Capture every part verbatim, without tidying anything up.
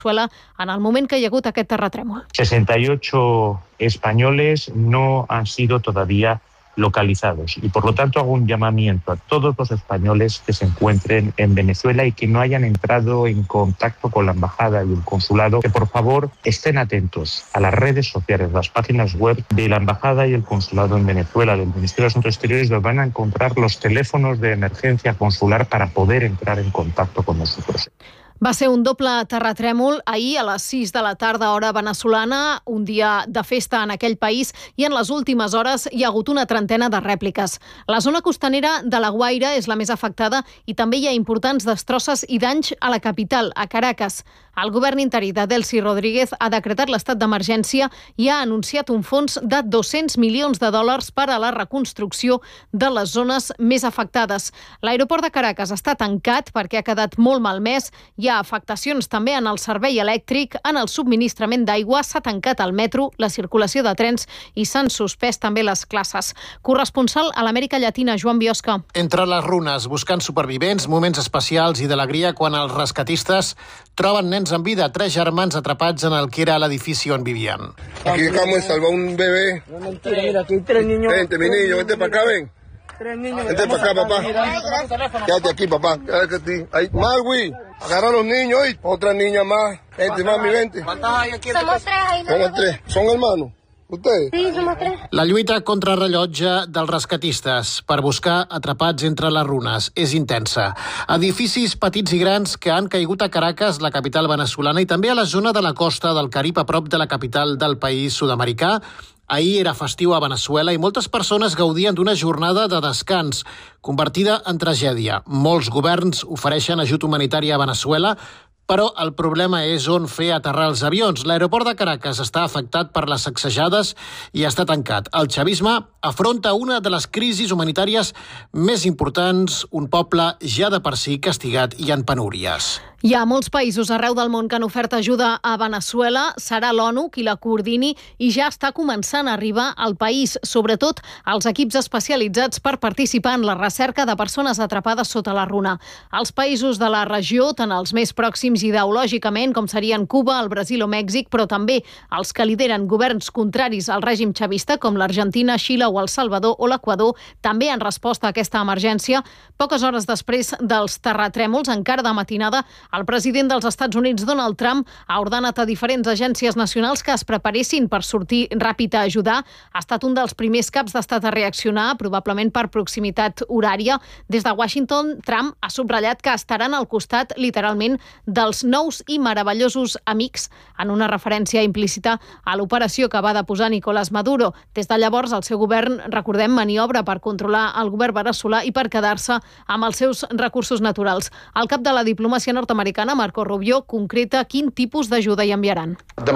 en el moment que hi ha hagut aquest terratrèmol. sesenta y ocho españoles no han sido todavía localizados y por lo tanto hago un llamamiento a todos los españoles que se encuentren en Venezuela y que no hayan entrado en contacto con la embajada y el consulado, que por favor estén atentos a las redes sociales, las páginas web de la embajada y el consulado en Venezuela, del Ministerio de Asuntos Exteriores, donde van a encontrar los teléfonos de emergencia consular para poder entrar en contacto con nosotros. Va ser un doble terratrèmol ahir a les sis de la tarda, hora veneçolana, un dia de festa en aquell país, i en les últimes hores hi ha hagut una trentena de rèpliques. La zona costanera de La Guaira és la més afectada i també hi ha importants destrosses i danys a la capital, a Caracas. El govern interí de Delcy Rodríguez ha decretat l'estat d'emergència i ha anunciat un fons de dos-cents milions de dòlars per a la reconstrucció de les zones més afectades. L'aeroport de Caracas està tancat perquè ha quedat molt malmès. Hi ha afectacions també en el servei elèctric, en el subministrament d'aigua, s'ha tancat el metro, la circulació de trens i s'han suspès també les classes. Corresponsal a l'Amèrica Llatina, Joan Biosca. Entre les runes, buscant supervivents, moments especials i d'alegria quan els rescatistes troben nens en vida, tres germans atrapats en el que era l'edifici on vivien. Aquí acabamos de salvar un bebé. No, mentira, mira, aquí hay tres niños. Vente, mi niño, vente para acá, ven. Tres niños. Vente para acá, papá. Quédate aquí, papá. Quédate aquí. Ahí, Marwi, agarra a los niños y otra niña más. Vente, mami, vente. ¿Cuántas hay aquí? Somos tres ahí. Somos tres. ¿Son hermanos? ¿Ustedes? Sí, somos tres. La lluita contra rellotge dels rescatistes per buscar atrapats entre les runes és intensa. Edificis petits i grans que han caigut a Caracas, la capital veneçolana, i també a la zona de la costa del Carib, a prop de la capital del país sud-americà. Ahir era festiu a Veneçuela i moltes persones gaudien d'una jornada de descans, convertida en tragèdia. Molts governs ofereixen ajut humanitari a Veneçuela, però el problema és on fer aterrar els avions. L'aeroport de Caracas està afectat per les sacsejades i està tancat. El chavisme afronta una de les crisis humanitàries més importants, un poble ja de per si castigat i en penúries. Hi ha molts països arreu del món que han ofert ajuda a Veneçuela. Serà l'ONU qui la coordini i ja està començant a arribar al país, sobretot els equips especialitzats per participar en la recerca de persones atrapades sota la runa. Els països de la regió, tant els més pròxims ideològicament, com serien Cuba, el Brasil o Mèxic, però també els que lideren governs contraris al règim xavista, com l'Argentina, Xile o El Salvador o l'Equador, també han respost a aquesta emergència. Poques hores després dels terratrèmols, encara de matinada, el president dels Estats Units, Donald Trump, ha ordenat a diferents agències nacionals que es preparessin per sortir ràpid a ajudar. Ha estat un dels primers caps d'estat a reaccionar, probablement per proximitat horària. Des de Washington, Trump ha subratllat que estaran al costat, literalment, dels nous i meravellosos amics, en una referència implícita a l'operació que va deposar Nicolás Maduro. Des de llavors, el seu govern, recordem, maniobra per controlar el govern veneçolà i per quedar-se amb els seus recursos naturals. El cap de la diplomàcia nord-americana, Marco Rubio, concreta quin tipus d'ajuda hi enviaran.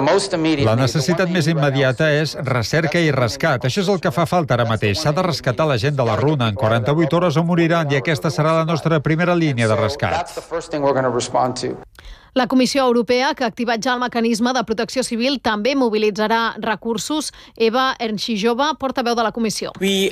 La necessitat més immediata és recerca i rescat. Això és el que fa falta ara mateix. S'ha de rescatar la gent de la runa. En quaranta-vuit hores o moriran i aquesta serà la nostra primera línia de rescat. La Comissió Europea, que ha activat ja el mecanisme de protecció civil, també mobilitzarà recursos. Eva Ernchijova, portaveu de la Comissió.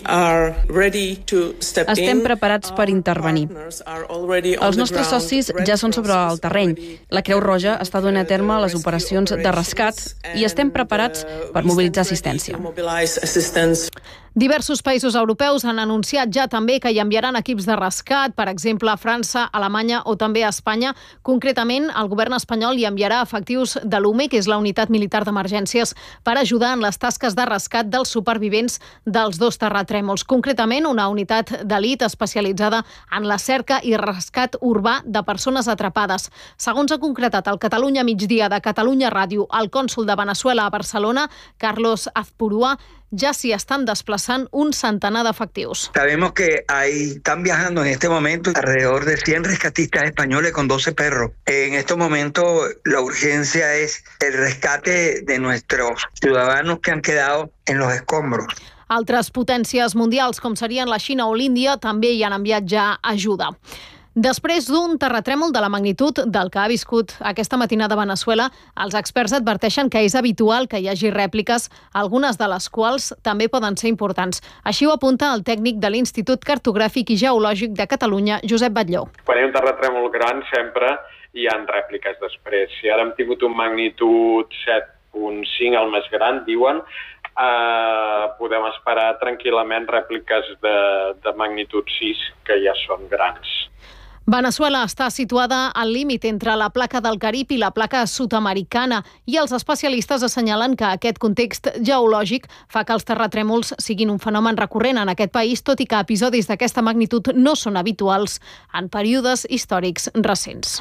Estem preparats per intervenir. Els nostres socis ja són sobre el terreny. La Creu Roja està duent a terme les operacions de rescat i estem preparats per mobilitzar assistència. Diversos països europeus han anunciat ja també que hi enviaran equips de rescat, per exemple, a França, Alemanya o també a Espanya. Concretament, el govern espanyol hi enviarà efectius de l'U M E, que és la unitat militar d'emergències, per ajudar en les tasques de rescat dels supervivents dels dos terratrèmols. Concretament, una unitat d'elit especialitzada en la cerca i rescat urbà de persones atrapades. Segons ha concretat el Catalunya Migdia de Catalunya Ràdio, el cònsol de Veneçuela a Barcelona, Carlos Azpurúa, ya s'hi estan desplaçant un centenar d'efectius. Sabemos que hay, están viajando en este momento alrededor de cien rescatistas españoles con doce perros. En este momento la urgencia es el rescate de nuestros ciudadanos que han quedado en los escombros. Altres potències mundials, com serien la Xina o l'Índia, també hi han enviat ja ajuda. Després d'un terratrèmol de la magnitud del que ha viscut aquesta matinada a Veneçuela, els experts adverteixen que és habitual que hi hagi rèpliques, algunes de les quals també poden ser importants. Així ho apunta el tècnic de l'Institut Cartogràfic i Geològic de Catalunya, Josep Batlló. Quan hi ha un terratrèmol gran, sempre hi ha rèpliques després. Si ara hem tingut un magnitud set punt cinc, el més gran, diuen, eh, podem esperar tranquil·lament rèpliques de, de magnitud sis, que ja són grans. Veneçuela està situada al límit entre la placa del Carib i la placa sud-americana i els especialistes assenyalen que aquest context geològic fa que els terratrèmols siguin un fenomen recurrent en aquest país, tot i que episodis d'aquesta magnitud no són habituals en períodes històrics recents.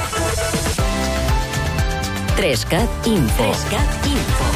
Trescat Info. Trescat Info.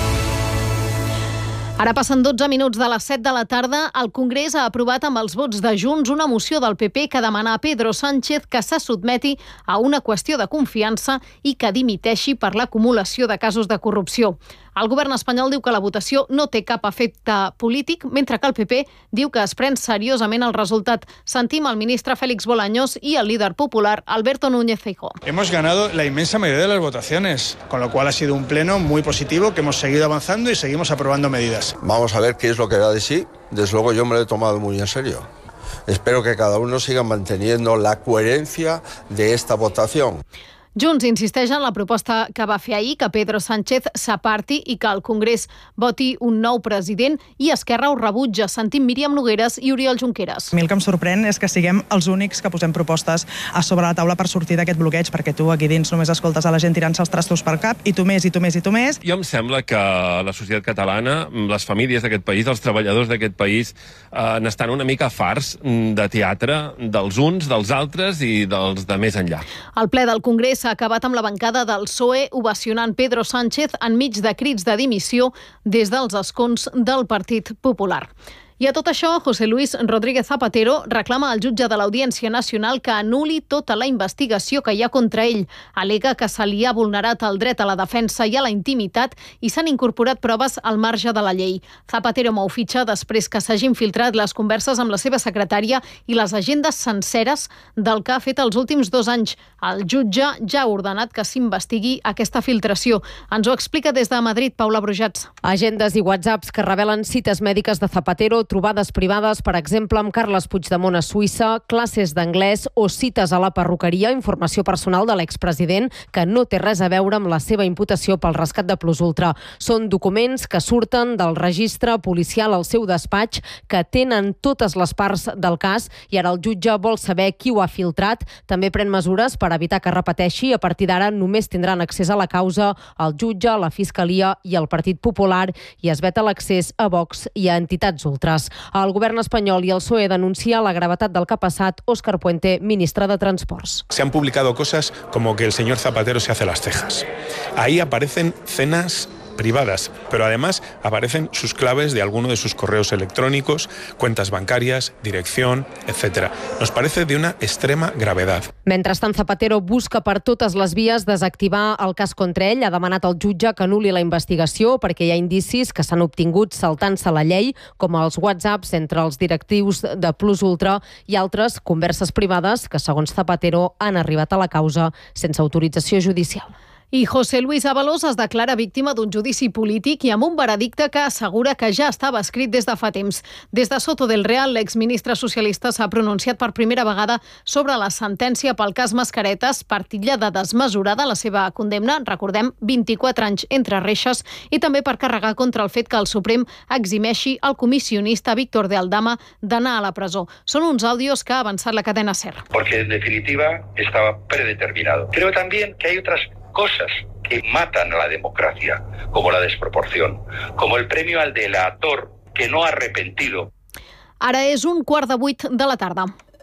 Ara passen dotze minuts de les set de la tarda. El Congrés ha aprovat amb els vots de Junts una moció del P P que demana a Pedro Sánchez que se sotmeti a una qüestió de confiança i que dimiteixi per l'acumulació de casos de corrupció. El govern espanyol diu que la votació no té cap efecte polític, mentre que el P P diu que es pren seriosament el resultat. Sentim el ministre Félix Bolaños y el líder popular Alberto Núñez Feijóo. Hemos ganado la inmensa mayoría de las votaciones, con lo cual ha sido un pleno muy positivo, que hemos seguido avanzando y seguimos aprobando medidas. Vamos a ver qué es lo que da de sí. Desde luego yo me lo he tomado muy en serio. Espero que cada uno siga manteniendo la coherencia de esta votación. Junts insisteix en la proposta que va fer ahir, que Pedro Sánchez s'aparti i que el Congrés voti un nou president, i Esquerra ho rebutja. Sentim Míriam Nogueras i Oriol Junqueras. A mi el que em sorprèn és que siguem els únics que posem propostes a sobre la taula per sortir d'aquest bloqueig, perquè tu aquí dins només escoltes a la gent tirant-se els trastos per cap, i tu més, i tu més, i tu més. Jo em sembla que la societat catalana, les famílies d'aquest país, els treballadors d'aquest país, eh, n'estan una mica farts de teatre dels uns, dels altres i dels de més enllà. El ple del Congrés s'ha acabat amb la bancada del P S O E ovacionant Pedro Sánchez enmig de crits de dimissió des dels escons del Partit Popular. I a tot això, José Luis Rodríguez Zapatero reclama al jutge de l'Audiència Nacional que anul·li tota la investigació que hi ha contra ell. Al·lega que se li ha vulnerat el dret a la defensa i a la intimitat i s'han incorporat proves al marge de la llei. Zapatero mou fitxa després que s'hagin filtrat les converses amb la seva secretària i les agendes senceres del que ha fet els últims dos anys. El jutge ja ha ordenat que s'investigui aquesta filtració. Ens ho explica des de Madrid, Paula Brujats. Agendes i whatsapps que revelen cites mèdiques de Zapatero, trobades privades, per exemple, amb Carles Puigdemont a Suïssa, classes d'anglès o cites a la perruqueria, informació personal de l'expresident que no té res a veure amb la seva imputació pel rescat de Plus Ultra. Són documents que surten del registre policial al seu despatx, que tenen totes les parts del cas, i ara el jutge vol saber qui ho ha filtrat. També pren mesures per evitar que repeteixi. A partir d'ara només tindran accés a la causa el jutge, la Fiscalia i el Partit Popular, i es veta l'accés a Vox i a entitats ultres. El govern espanyol i el P S O E denuncia la gravetat del que ha passat. Óscar Puente, ministre de Transports. Se han publicado cosas como que el señor Zapatero se hace las cejas. Ahí aparecen cenas privadas, pero además aparecen sus claves de alguno de sus correos electrónicos, cuentas bancarias, dirección, etcétera. Nos parece de una extrema gravedad. Mentrestant, Zapatero busca per totes les vies desactivar el cas contra ell. Ha demanat al jutge que anul·li la investigació perquè hi ha indicis que s'han obtingut saltant-se la llei, com els whatsapps entre els directius de Plus Ultra i altres converses privades que, segons Zapatero, han arribat a la causa sense autorització judicial. I José Luis Ábalos es declara víctima d'un judici polític i amb un veredicte que assegura que ja estava escrit des de fa temps. Des de Soto del Real, l'exministre socialista s'ha pronunciat per primera vegada sobre la sentència pel cas Mascaretes, per titllada desmesurada la seva condemna, recordem, vint-i-quatre anys entre reixes, i també per carregar contra el fet que el Suprem eximeixi el comissionista Víctor de Aldama d'anar a la presó. Són uns àudios que ha avançat la cadena SER. Porque en definitiva estaba predeterminado. Creo también que hay otras cosas que matan a la democracia, como la desproporción, como el premio al delator que no ha arrepentido. Ara és un quart de vuit de la tarda.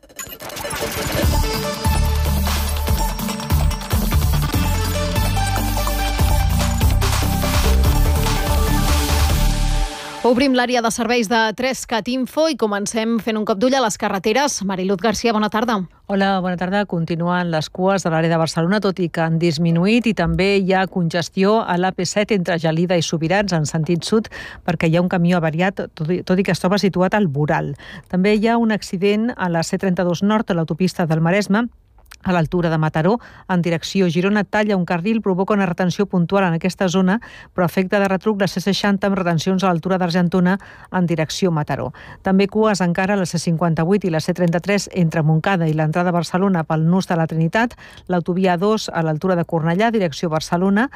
Obrim l'àrea de serveis de Trescat Info i comencem fent un cop d'ull a les carreteres. Mariluz García, bona tarda. Hola, bona tarda. Continuen les cues de l'àrea de Barcelona, tot i que han disminuït, i també hi ha congestió a l'A P set entre Gelida i Subirats en sentit sud, perquè hi ha un camió avariat, tot i, tot i que es troba situat al Boral. També hi ha un accident a la C trenta-dos Nord, a l'autopista del Maresme, a l'altura de Mataró, en direcció Girona, talla un carril, provoca una retenció puntual en aquesta zona, però afecta de retruc la C seixanta amb retencions a l'altura d'Argentona en direcció Mataró. També cues encara a la C cinquanta-vuit i la C trenta-tres entre Montcada i l'entrada a Barcelona pel nus de la Trinitat, l'autovia A dos a l'altura de Cornellà, direcció Barcelona,